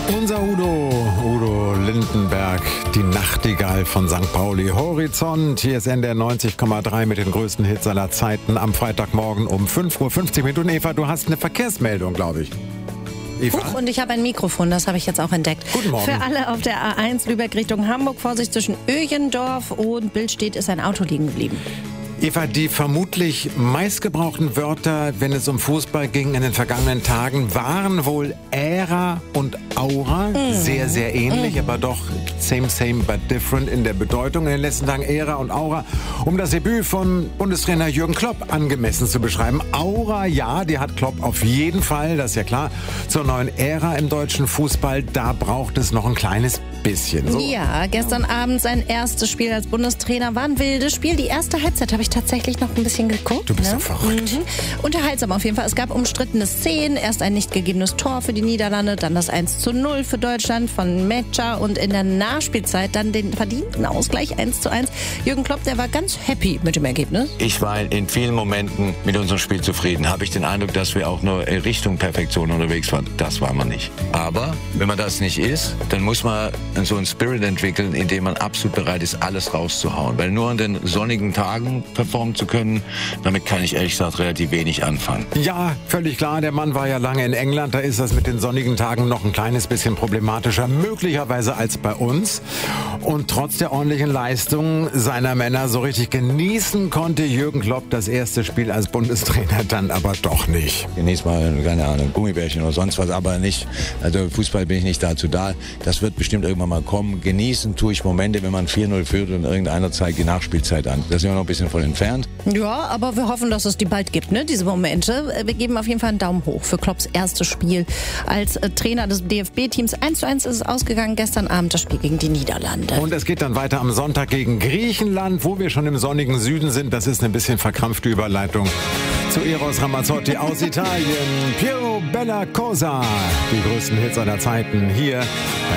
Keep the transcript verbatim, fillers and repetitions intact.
Unser Udo, Udo Lindenberg, die Nachtigall von Sankt Pauli. Horizont, hier ist N D R neunzig Komma drei mit den größten Hits aller Zeiten am Freitagmorgen um fünf Uhr fünfzig Minuten. Eva, du hast eine Verkehrsmeldung, glaube ich. Eva? Huch, und ich habe ein Mikrofon, das habe ich jetzt auch entdeckt. Guten Morgen. Für alle auf der A eins Lübeck Richtung Hamburg, Vorsicht zwischen Öjendorf und Billstedt ist ein Auto liegen geblieben. Eva, die vermutlich meistgebrauchten Wörter, wenn es um Fußball ging in den vergangenen Tagen, waren wohl Ära und Aura. Mm. Sehr, sehr ähnlich, mm. aber doch same, same, but different in der Bedeutung. In den letzten Tagen Ära und Aura, um das Debüt von Bundestrainer Jürgen Klopp angemessen zu beschreiben. Aura, ja, die hat Klopp auf jeden Fall, das ist ja klar. Zur neuen Ära im deutschen Fußball, da braucht es noch ein kleines bisschen. So. Ja, gestern Abend sein erstes Spiel als Bundestrainer war ein wildes Spiel. Die erste Halbzeit habe ich tatsächlich noch ein bisschen geguckt. Du bist ne? ja verrückt. Mhm. Unterhaltsam auf jeden Fall. Es gab umstrittene Szenen. Erst ein nicht gegebenes Tor für die Niederlande, dann das eins zu null für Deutschland von Mecha und in der Nachspielzeit dann den verdienten Ausgleich eins zu eins. Jürgen Klopp, der war ganz happy mit dem Ergebnis. Ich war in vielen Momenten mit unserem Spiel zufrieden. Habe ich den Eindruck, dass wir auch nur in Richtung Perfektion unterwegs waren. Das war man nicht. Aber wenn man das nicht ist, dann muss man so einen Spirit entwickeln, in dem man absolut bereit ist, alles rauszuhauen. Weil nur an den sonnigen Tagen performen zu können, damit kann ich ehrlich gesagt relativ wenig anfangen. Ja, völlig klar. Der Mann war ja lange in England. Da ist das mit den sonnigen Tagen noch ein kleines bisschen problematischer, möglicherweise als bei uns. Und trotz der ordentlichen Leistung seiner Männer so richtig genießen konnte Jürgen Klopp das erste Spiel als Bundestrainer dann aber doch nicht. Genieß mal, keine Ahnung, Gummibärchen oder sonst was, aber nicht. Also Fußball bin ich nicht dazu da. Das wird bestimmt irgendwann mal kommen. Genießen tue ich Momente, wenn man vier null führt und irgendeiner zeigt die Nachspielzeit an. Da sind wir noch ein bisschen von entfernt. Ja, aber wir hoffen, dass es die bald gibt, ne, diese Momente. Wir geben auf jeden Fall einen Daumen hoch für Klopps erstes Spiel als äh, Trainer des D F B-Teams. eins zu eins ist es ausgegangen, gestern Abend das Spiel gegen die Niederlande. Und es geht dann weiter am Sonntag gegen Griechenland, wo wir schon im sonnigen Süden sind. Das ist eine bisschen verkrampfte Überleitung zu Eros Ramazzotti aus Italien. Piero Bella Cosa, die größten Hits aller Zeiten hier bei